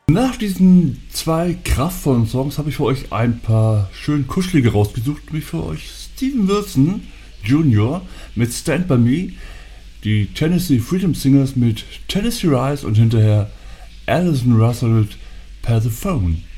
Nach diesen zwei kraftvollen Songs habe ich für euch ein paar schön kuschelige rausgesucht, wie für euch Steven Wilson Jr. mit Stand By Me, die Tennessee Freedom Singers mit Tennessee Rise und hinterher Alison Russell mit Persephone.